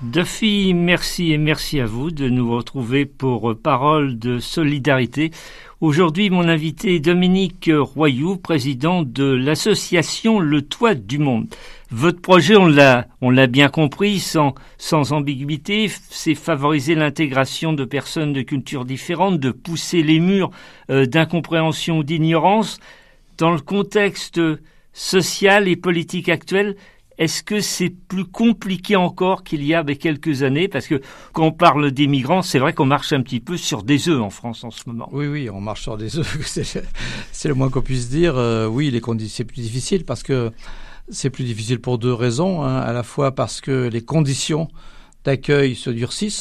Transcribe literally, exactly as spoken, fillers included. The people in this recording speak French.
Duffy, merci et merci à vous de nous retrouver pour Parole de solidarité. Aujourd'hui, mon invité est Dominique Royoux, président de l'association Le Toit du Monde. Votre projet, on l'a, on l'a bien compris, sans, sans ambiguïté, c'est favoriser l'intégration de personnes de cultures différentes, de pousser les murs euh, d'incompréhension ou d'ignorance. Dans le contexte social et politique actuel, est-ce que c'est plus compliqué encore qu'il y a quelques années? Parce que quand on parle des migrants, c'est vrai qu'on marche un petit peu sur des œufs en France en ce moment. Oui, oui, on marche sur des œufs, c'est, c'est le moins qu'on puisse dire. Euh, oui, les conditions, c'est plus difficile parce que c'est plus difficile pour deux raisons. Hein. À la fois parce que les conditions d'accueil se durcissent.